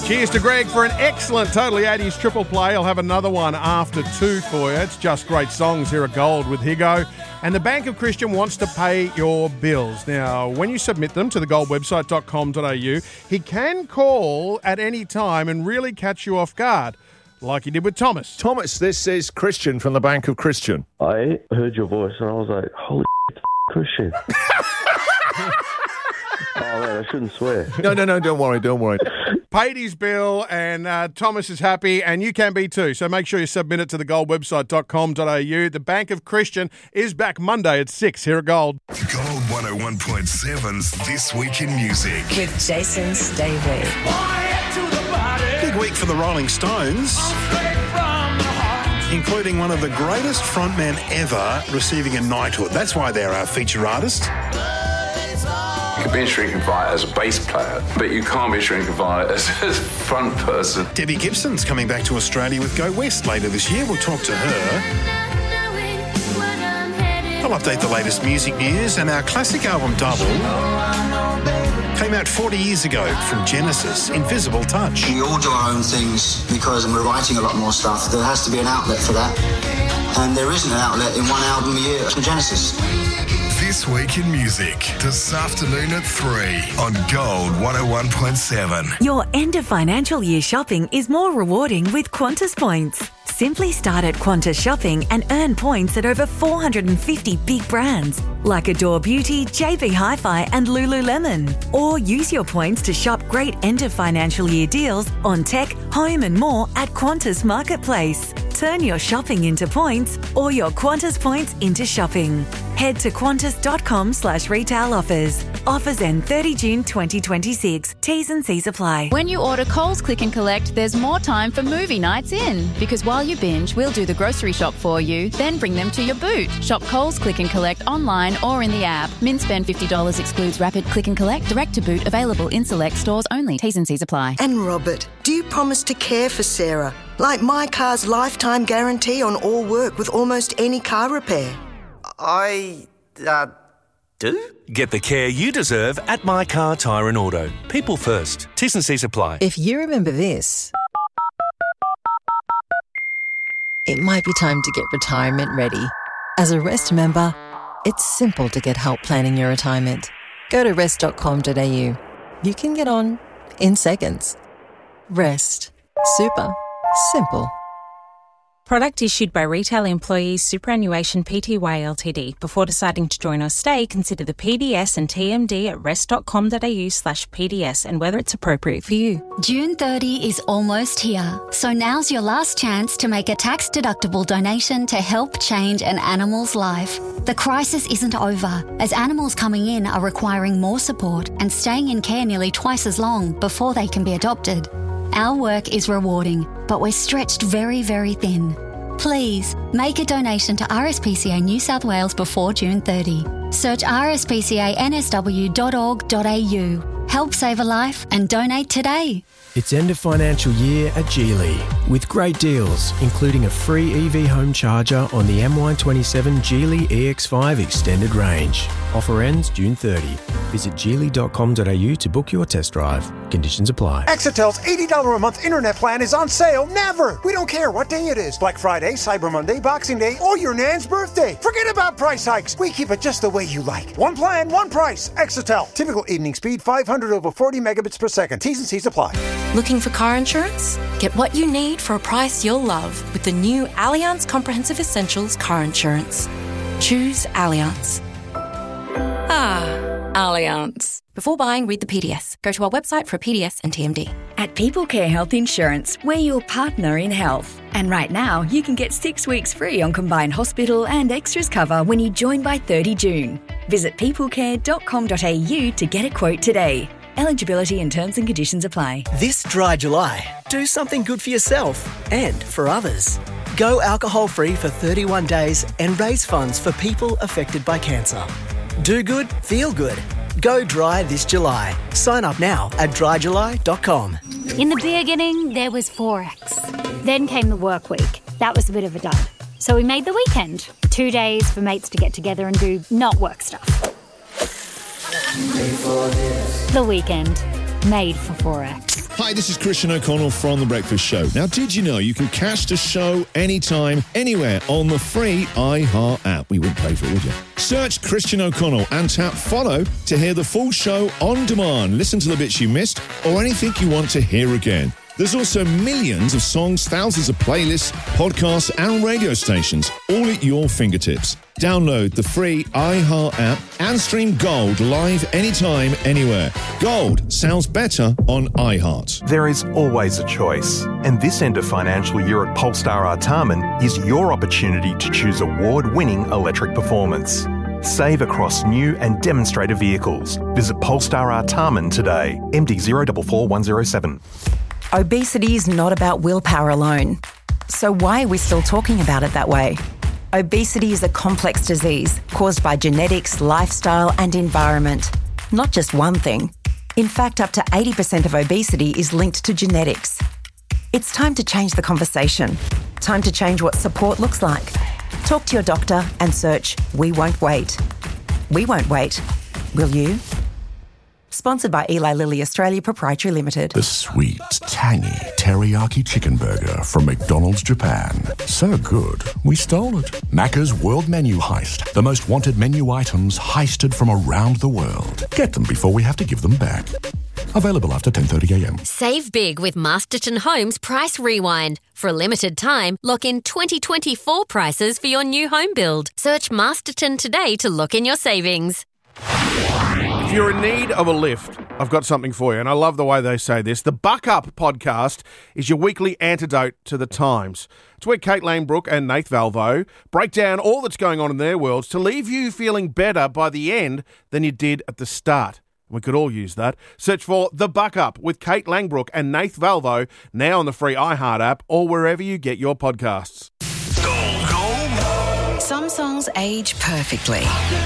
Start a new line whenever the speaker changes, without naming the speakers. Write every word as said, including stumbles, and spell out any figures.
Cheers to Greg for an excellent Totally eighties triple play. I'll have another one after two for you. It's just great songs here at Gold with Higo. And the Bank of Christian wants to pay your bills. Now, when you submit them to the gold website dot com dot a u, he can call at any time and really catch you off guard, like he did with Thomas.
Thomas, this is Christian from the Bank of Christian.
I heard your voice and I was like, holy shit, Christian. Oh, man, I shouldn't swear.
No, no, no, don't worry, don't worry.
Paid his bill and uh, Thomas is happy and you can be too. So make sure you submit it to the gold website dot com dot a u. The Bank of Christian is back Monday at six here at Gold.
Gold one oh one point seven's This Week in Music.
With Jason Stavey.
Big week for the Rolling Stones, including one of the greatest frontmen ever receiving a knighthood. That's why they're our feature artist.
You can be a shrinking fighter as a bass player, but you can't be a shrinking fighter as a front person.
Debbie Gibson's coming back to Australia with Go West later this year. We'll talk to her. I'll update the latest music news, and our classic album Double came out forty years ago from Genesis, Invisible Touch.
We all do our own things because we're writing a lot more stuff. There has to be an outlet for that. And there isn't an outlet in one album a year from Genesis.
This Week in Music, this afternoon at three on Gold one oh one point seven.
Your end of financial year shopping is more rewarding with Qantas points. Simply start at Qantas Shopping and earn points at over four hundred fifty big brands like Adore Beauty, J B Hi-Fi and Lululemon. Or use your points to shop great end of financial year deals on tech, home and more at Qantas Marketplace. Turn your shopping into points or your Qantas points into shopping. Head to qantas.com slash retail offers. Offers end thirty June twenty twenty-six. T's and C's apply.
When you order Coles Click and Collect, there's more time for movie nights in. Because while you binge, we'll do the grocery shop for you, then bring them to your boot. Shop Coles Click and Collect online or in the app. Min spend fifty dollars excludes rapid click and collect, direct to boot, available in select stores only. T's and C's apply.
And Robert, do you promise to care for Sarah? Like my car's lifetime guarantee on all work with almost any car repair.
I, uh, do?
Get the care you deserve at My Car Tyre and Auto. People first. T's and C's apply.
If you remember this, it might be time to get retirement ready. As a Rest member, it's simple to get help planning your retirement. Go to rest dot com dot a u. You can get on in seconds. Rest. Super. Simple.
Product issued by Retail Employees Superannuation Pty Ltd. Before deciding to join or stay, consider the P D S and T M D at rest dot com dot a u slash P D S and whether it's appropriate for you.
June thirtieth is almost here, so now's your last chance to make a tax-deductible donation to help change an animal's life. The crisis isn't over, as animals coming in are requiring more support and staying in care nearly twice as long before they can be adopted. Our work is rewarding, but we're stretched very, very thin. Please, make a donation to R S P C A New South Wales before June thirtieth. Search r s p c a n s w dot org dot a u. Help save a life and donate today.
It's end of financial year at Geely with great deals, including a free E V home charger on the M Y twenty-seven Geely E X five Extended Range. Offer ends June thirtieth. Visit geely dot com dot a u to book your test drive. Conditions apply.
Exitel's eighty dollars a month internet plan is on sale never. We don't care what day it is. Black Friday, Cyber Monday, Boxing Day, or your nan's birthday. Forget about price hikes. We keep it just the way you like. One plan, one price. Exitel. Typical evening speed five hundred over forty megabits per second. T's and C's apply.
Looking for car insurance? Get what you need for a price you'll love with the new Allianz Comprehensive Essentials Car Insurance. Choose Allianz. Ah, Allianz. Before buying, read the P D S. Go to our website for a P D S and T M D.
At People Care Health Insurance, we're your partner in health. And right now, you can get six weeks free on combined hospital and extras cover when you join by thirty June. Visit people care dot com dot a u to get a quote today. Eligibility and terms and conditions apply.
This dry July, do something good for yourself and for others. Go alcohol-free for thirty-one days and raise funds for people affected by cancer. Do good, feel good. Go dry this July. Sign up now at dry july dot com.
In the beginning, there was Forex. Then came the work week. That was a bit of a dud. So we made the weekend. Two days for mates to get together and do not work stuff. The weekend. Made for Forex.
Hi, this is Christian O'Connell from The Breakfast Show. Now, did you know you can catch the show anytime, anywhere on the free iHeart app? We wouldn't pay for it, would you? Search Christian O'Connell and tap follow to hear the full show on demand. Listen to the bits you missed or anything you want to hear again. There's also millions of songs, thousands of playlists, podcasts and radio stations, all at your fingertips. Download the free iHeart app and stream Gold live anytime, anywhere. Gold sounds better on iHeart.
There is always a choice, and this end of financial year at Polestar Artarmon is your opportunity to choose award-winning electric performance. Save across new and demonstrator vehicles. Visit Polestar Artarmon today. M D zero four four one zero seven.
Obesity is not about willpower alone. So why are we still talking about it that way? Obesity is a complex disease caused by genetics, lifestyle and environment. Not just one thing. In fact, up to eighty percent of obesity is linked to genetics. It's time to change the conversation. Time to change what support looks like. Talk to your doctor and search We Won't Wait. We won't wait. Will you? Sponsored by Eli Lilly Australia Proprietary Limited.
The sweet, tangy teriyaki chicken burger from McDonald's Japan. So good, we stole it. Macca's World Menu Heist. The most wanted menu items heisted from around the world. Get them before we have to give them back. Available after ten thirty a m.
Save big with Masterton Homes Price Rewind. For a limited time, lock in twenty twenty-four prices for your new home build. Search Masterton today to lock in your savings.
If you're in need of a lift, I've got something for you, and I love the way they say this. The Buck Up podcast is your weekly antidote to the times. It's where Kate Langbrook and Nath Valvo break down all that's going on in their worlds to leave you feeling better by the end than you did at the start. We could all use that. Search for The Buck Up with Kate Langbrook and Nath Valvo now on the free iHeart app or wherever you get your podcasts.
Some songs age perfectly.